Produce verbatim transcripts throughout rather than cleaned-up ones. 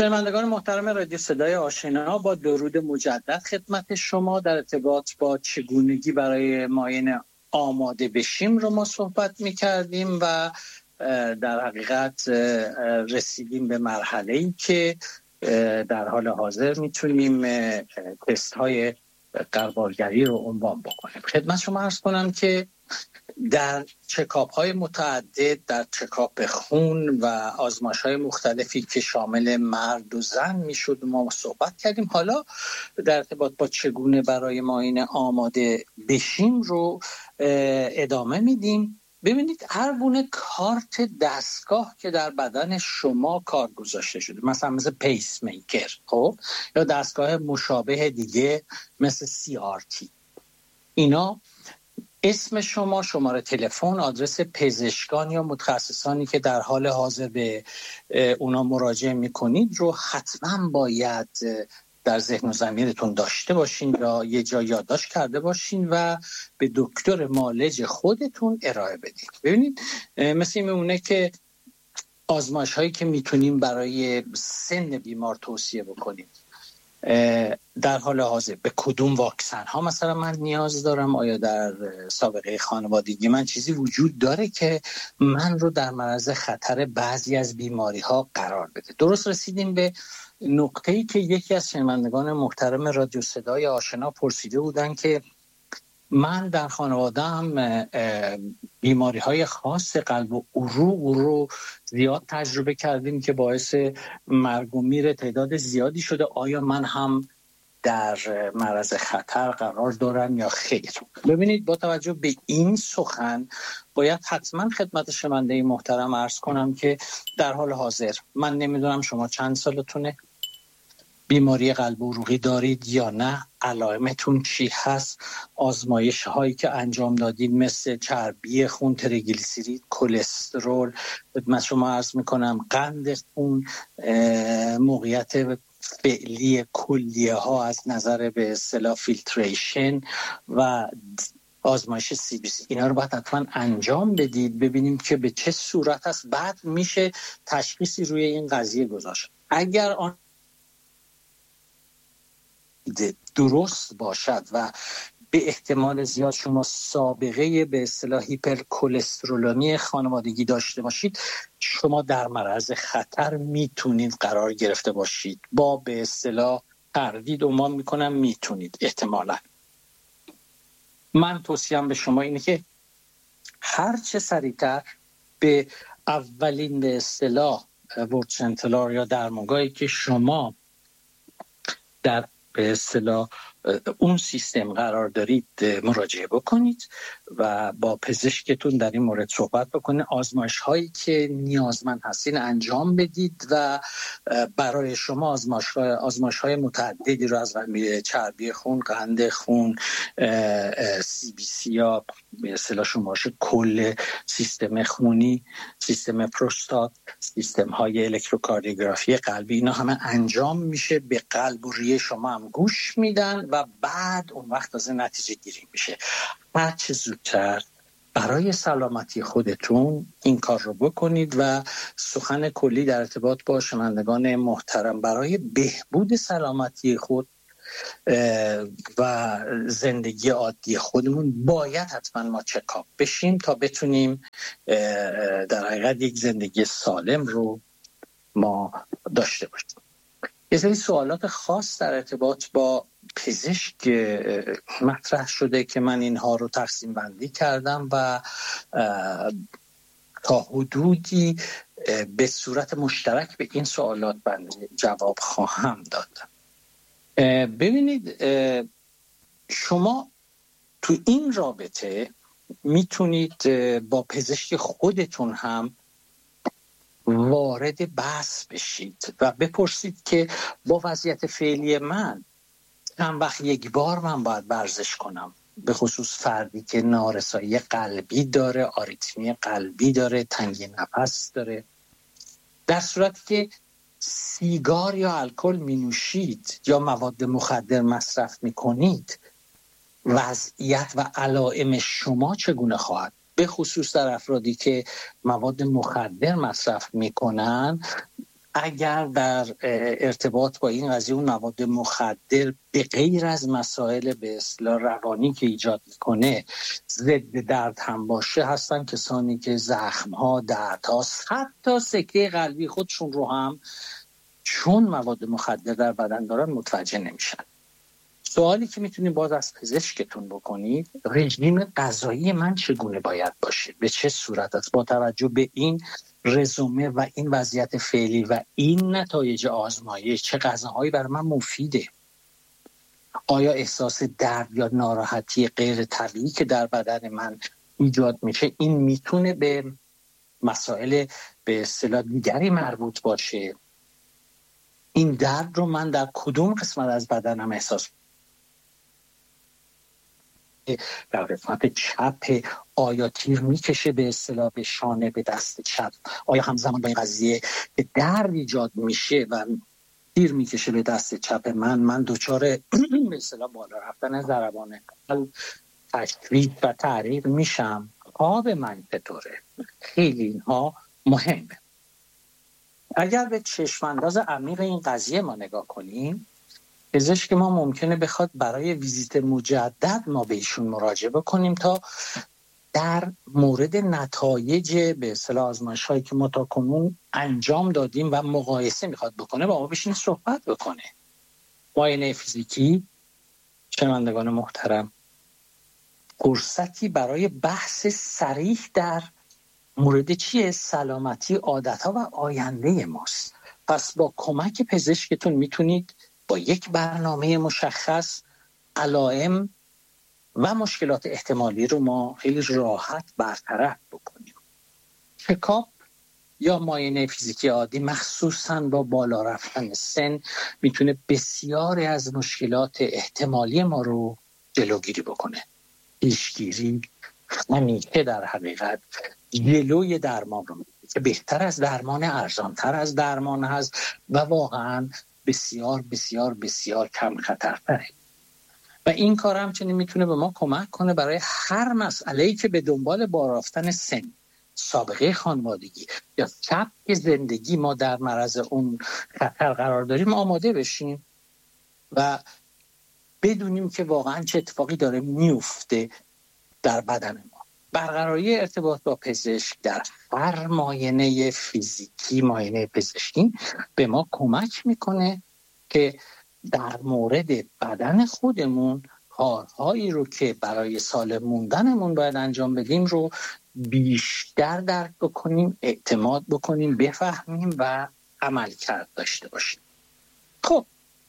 شنوندگان محترم رادیو صدای آشنا، با درود مجدد خدمت شما. در ارتباط با چگونگی برای معاینه آماده بشیم رو ما صحبت می کردیم و در حقیقت رسیدیم به مرحله‌ای که در حال حاضر میتونیم تست های غربالگری رو عنوان بکنیم. خدمت شما عرض کنم که در چکاپ های متعدد، در چکاپ خون و آزمایش های مختلفی که شامل مرد و زن میشد ما صحبت کردیم. حالا در ارتباط با چگونه برای معاینه آماده بشیم رو ادامه میدیم. ببینید، هر گونه کارت دستگاه که در بدن شما کار گذاشته شده، مثلا مثل پیس میکر، خب، یا دستگاه مشابه دیگه مثل سی آر تی، اینا اسم شما، شماره تلفن، آدرس پزشکان یا متخصصانی که در حال حاضر به اونا مراجعه میکنید رو حتما باید در ذهن و ضمیرتون داشته باشین یا یه جا یادداشت کرده باشین و به دکتر معالج خودتون ارائه بدین. ببینید، مثل این میمونه که آزمایش هایی که میتونیم برای سن بیمار توصیه بکنیم، در حال حاضر به کدوم واکسن ها مثلا من نیاز دارم، آیا در سابقه خانوادگی من چیزی وجود داره که من رو در معرض خطر بعضی از بیماری ها قرار بده. درست رسیدیم به نقطه‌ای که یکی از شنوندگان محترم رادیو صدای آشنا پرسیده بودن که من در خانواده‌ام بیماری های خاص قلب و عروق رو زیاد تجربه کردیم که باعث مرگ و میر تعداد زیادی شده، آیا من هم در معرض خطر قرار دارم یا خیر؟ ببینید، با توجه به این سخن باید حتما خدمت شنونده محترم عرض کنم که در حال حاضر من نمیدونم شما چند سالتونه، بیماری قلب و عروقی دارید یا نه، علائمتون چی هست، آزمایش هایی که انجام دادید مثل چربی خون، تریگلیسیرید، کلسترول، خدمت شما عرض میکنم قند خون، موقعیت فعلی کلیه ها از نظر به اصطلاح فیلتریشن و آزمایش سی بی سی، اینا رو باید حتما انجام بدید ببینیم که به چه صورت هست، بعد میشه تشخیصی روی این قضیه گذاشت. اگر آن درست باشد و به احتمال زیاد شما سابقه به اصطلاح هیپرکلسترولمی خانوادگی داشته باشید، شما در معرض خطر میتونید قرار گرفته باشید. با به اصطلاح تردید عنوان میکنم میتونید احتمالا. من توصیهم به شما اینه که هر چه سریعتر به اولین به اصطلاح ورد سنترال یا درمانگاهی که شما در به اصطلاح اون سیستم قرار دارید مراجعه بکنید و با پزشکتون در این مورد صحبت بکنید، آزمایش هایی که نیازمند هستین انجام بدید و برای شما آزمایش آزمایش های متعددی رو از چربی خون، قند خون، سی بی سی یا به اصطلاح شمارش کل سیستم خونی، سیستم پروستات، سیستم های الکتروکاردیوگرافی قلبی، اینا همه انجام میشه. به قلب و ریه شما هم گوش میدن و بعد اون وقت از نتیجه گیری میشه. هر چه زودتر برای سلامتی خودتون این کار رو بکنید و سخن کلی در ارتباط با شنوندگان محترم برای بهبود سلامتی خود و زندگی عادی خودمون باید حتما ما چکاپ بشیم تا بتونیم در حقیقت یک زندگی سالم رو ما داشته باشیم. یه سری سوالات خاص در ارتباط با پزشک مطرح شده که من اینها رو تقسیم بندی کردم و تا حدودی به صورت مشترک به این سوالات بنده جواب خواهم داد. ببینید، شما تو این رابطه میتونید با پزشک خودتون هم وارد بحث بشید و بپرسید که با وضعیت فعلی من چند وقت یک بار من باید ورزش کنم، به خصوص فردی که نارسایی قلبی داره، آریتمی قلبی داره، تنگی نفس داره. در صورتی که سیگار یا الکل می نوشید یا مواد مخدر مصرف می کنید، وضعیت و علائم شما چگونه خواهد؟ به خصوص در افرادی که مواد مخدر مصرف می کنن، اگر در ارتباط با این قضیه اون مواد مخدر به غیر از مسائل به اصطلاح روانی که ایجاد میکنه ضد درد هم باشه، هستن کسانی که زخم‌ها، دردها، حتی سکته قلبی خودشون رو هم چون مواد مخدر در بدن دارن متوجه نمیشن. سوالی که میتونید باز از پزشکتون بکنید، رژیم غذایی من چگونه باید باشه؟ به چه صورت است؟ با توجه به این رزومه و این وضعیت فعلی و این نتایج آزمایش چه غذاهایی برای من مفیده؟ آیا احساس درد یا ناراحتی غیر طبیعی که در بدن من ایجاد میشه این میتونه به مسائل به اصطلاح دیگری مربوط باشه؟ این درد رو من در کدوم قسمت از بدنم احساس در قسمت چپ؟ آیا تیر میکشه به اصطلاح به شانه، به دست چپ؟ آیا همزمان با این قضیه که درد ایجاد میشه و تیر میکشه به دست چپ من من دچار به اصطلاح بالا رفتن ضربان قلب، تشویش و تعریق میشم؟ آب من چطوره؟ خیلی اینها مهمه. اگر به چشمانداز عمیق این قضیه ما نگاه کنیم، پزشک ما ممکنه بخواد برای ویزیت مجدد ما به ایشون مراجعه بکنیم تا در مورد نتایج به اصطلاح آزمایش‌هایی که ما تا کنون انجام دادیم و مقایسه میخواد بکنه با ما بشین صحبت بکنه. معاینه فیزیکی شنوندگان محترم فرصتی برای بحث صریح در مورد چیه؟ سلامتی، عادت‌ها و آینده ماست. پس با کمک پزشکتون میتونید با یک برنامه مشخص علائم و مشکلات احتمالی رو ما خیلی راحت برطرف بکنیم. چکاپ یا معاینه فیزیکی عادی مخصوصاً با بالا رفتن سن میتونه بسیاری از مشکلات احتمالی ما رو جلوگیری بکنه. پیشگیری همیشه در حقیقت جلوی درمان رو میگه که بهتر از درمان، ارزانتر از درمان هست و واقعاً بسیار بسیار بسیار کم خطرتره. و این کار همچنین میتونه به ما کمک کنه برای هر مسئله‌ای که به دنبال بالا رفتن سن، سابقه خانوادگی یا سبک زندگی ما در معرض اون خطر قرار داریم آماده بشیم و بدونیم که واقعا چه اتفاقی داره میفته در بدن ما. برقراری ارتباط با پزشک در هر معاینه فیزیکی، معاینه پزشکی به ما کمک میکنه که در مورد بدن خودمون کارهایی رو که برای سالم موندنمون باید انجام بدیم رو بیشتر درک بکنیم، اعتماد بکنیم، بفهمیم و عملکرد داشته باشیم. خب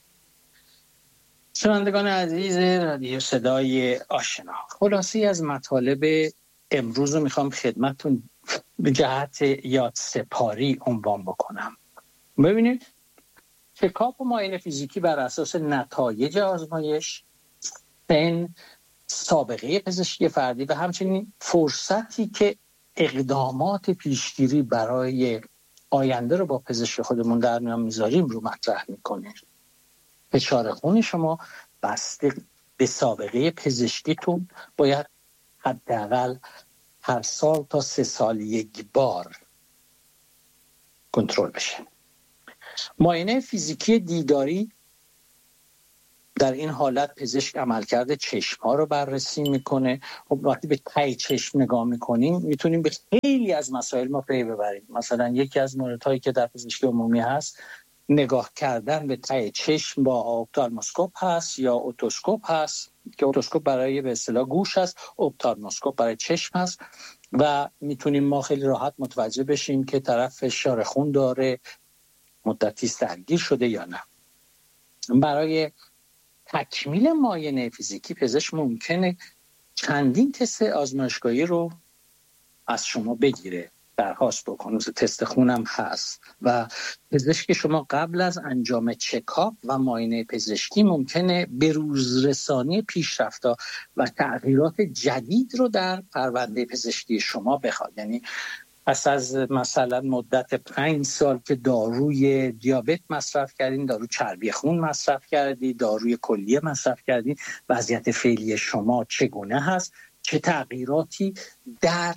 شنوندگان عزیز رادیو صدای آشنا، خلاصی از مطالب امروز رو میخوام خدمتتون به جهت یاد سپاری عنوان بکنم. ببینید، چکاپ و معاینه فیزیکی بر اساس نتایج آزمایش، سن، سابقه پزشکی فردی و همچنین فرصتی که اقدامات پیشگیری برای آینده رو با پزشک خودمون در میان میذاریم رو مطرح میکنه. فشار خون شما بسته به سابقه پزشکیتون باید حداقل هر سال تا سه سال یک بار کنترل بشه. معاینه فیزیکی دیداری، در این حالت پزشک عملکرد چشم‌ها رو بررسی میکنه. خب وقتی به ته چشم نگاه میکنیم میتونیم به خیلی از مسائل ما پی ببریم. مثلا یکی از موردهایی که در پزشکی عمومی هست نگاه کردن به ته چشم با اپتالموسکوپ هست یا اوتوسکوپ هست که اوتوسکوپ برای به اصطلاح گوش هست، اپتالموسکوپ برای چشم هست و میتونیم ما خیلی راحت متوجه بشیم که طرف فشار خون داره، مدتی است درگیر شده یا نه. برای تکمیل معاینه فیزیکی پزشک ممکنه چندین تست آزمایشگاهی رو از شما بگیره، درخواست بکنه. تست خونم هست و پزشک شما قبل از انجام چکاپ و معاینه پزشکی ممکنه به روزرسانی پیشرفت‌ها و تغییرات جدید رو در پرونده پزشکی شما بخواد. یعنی پس از مثلا مدت پنج سال که داروی دیابت مصرف کردین، دارو چربی خون مصرف کردی، داروی کلیه مصرف کردین، وضعیت فعلی شما چگونه هست؟ چه تغییراتی در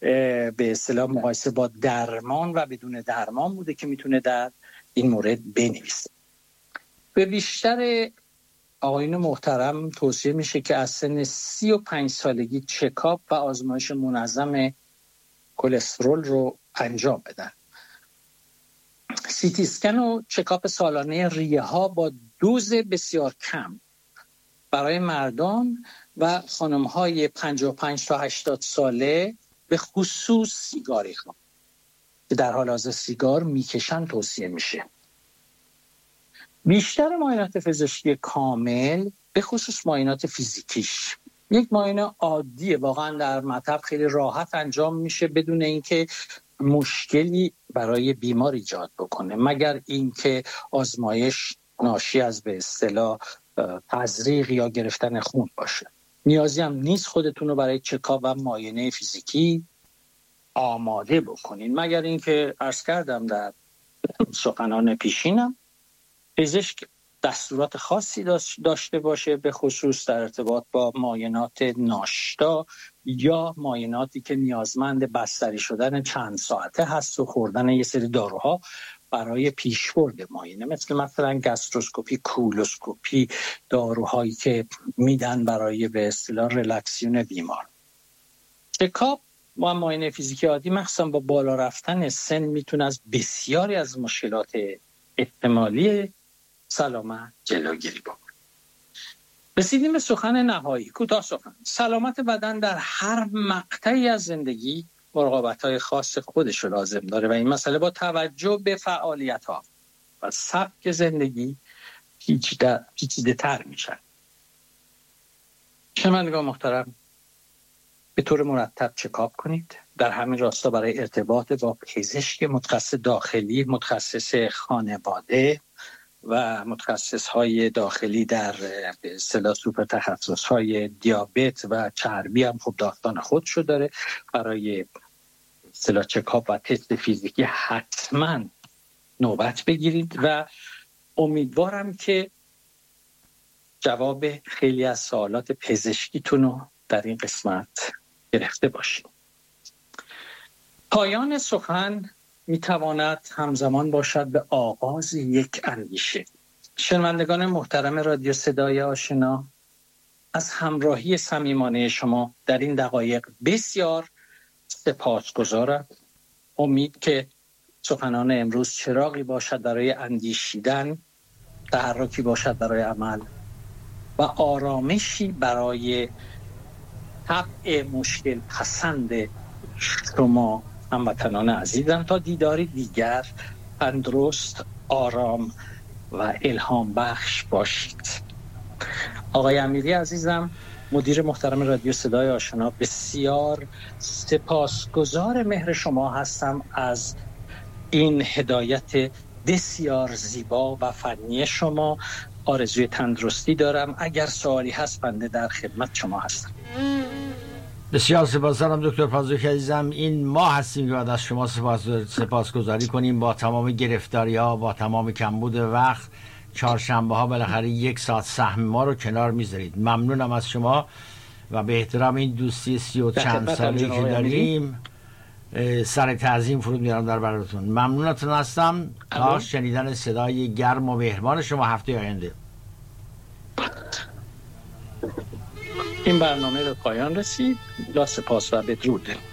به اصطلاح مقایسه با درمان و بدون درمان بوده که میتونه در این مورد بنویسه. به بیشتر آقایون محترم توصیه میشه که از سن سی و پنج سالگی چکاپ و آزمایش منظم کلسترول رو انجام بدن. سیتی اسکن و چکاپ سالانه ریه ها با دوز بسیار کم برای مردان و خانم های پنجاه و پنج تا هشتاد ساله به خصوص سیگاری ها که در حال حاضر سیگار میکشن توصیه میشه. بیشتر معاینات پزشکی کامل به خصوص معاینات فیزیکیش یک معاینه عادیه، واقعا در مطب خیلی راحت انجام میشه بدون اینکه مشکلی برای بیمار ایجاد بکنه، مگر اینکه آزمایش ناشی از به اصطلاح تزریق یا گرفتن خون باشه. نیازی هم نیست خودتون رو برای چکاپ و معاینه فیزیکی آماده بکنین، مگر اینکه عرض کردم در سخنان پیشینم پزشک دستورات خاصی داشته باشه، به خصوص در ارتباط با معاینات ناشتا یا معایناتی که نیازمند بستری شدن چند ساعته هست و خوردن یه سری داروها برای پیشبرد معاینه، مثل مثلا گاستروسکوپی، کولوسکوپی، داروهایی که میدن برای به اصطلاح ریلکسیون بیمار. چکاپ و معاینه فیزیکی عادی مخصوصا با بالا رفتن سن میتونه از بسیاری از مشکلات احتمالی سلامت جلوگیری بکنه. رسیدیم به سخن نهایی. کوتاه سخن. سلامت بدن در هر مقطعی از زندگی مراقبت‌های خاص خودش رو لازم داره و این مسئله با توجه به فعالیت‌ها و سبک زندگی پیچیده تر میشن. شنوندگان محترم، به طور مرتب چکاپ کنید. در همین راستا برای ارتباط با پزشک متخصص داخلی، متخصص خانواده و متخصص‌های داخلی در به اصطلاح سوپر تخصص‌های دیابت و چربی هم خوب داستان خودشو داره. برای اصطلاح چکاپ و تست فیزیکی حتما نوبت بگیرید و امیدوارم که جواب خیلی از سوالات پزشکیتون رو در این قسمت گرفته باشید. پایان سخن میتواند همزمان باشد به آغاز یک اندیشه. شنوندگان محترم رادیو صدای آشنا، از همراهی صمیمانه شما در این دقایق بسیار سپاسگزارم. امید که سخنان امروز چراغی باشد برای اندیشیدن، تحرکی باشد برای عمل و آرامشی برای طبع مشکل پسند شما هموطنان عزیزم. تا دیداری دیگر تندرست، آرام و الهام بخش باشید. آقای امیری عزیزم، مدیر محترم رادیو صدای آشنا، بسیار سپاسگزار مهر شما هستم از این هدایت بسیار زیبا و فنی شما. آرزوی تندرستی دارم. اگر سوالی هست بنده در خدمت شما هستم. بسیار سپاسگزارم دکتر پازوکی عزیزم. این ما هستیم که باید از شما سپاس سپاسگزاری کنیم. با تمام گرفتاری ها، با تمام کمبود وقت، چهارشنبه ها بالاخره یک ساعت سهم ما رو کنار میذارید. ممنونم از شما و به احترام این دوستی سی و چند سالی که داریم سر تعظیم فرود میارم در براتون. ممنونتون هستم تا شنیدن صدای گرم و مهربان شما هفته آینده. این برنامه به پایان رسید. لا سپاس و بدرود.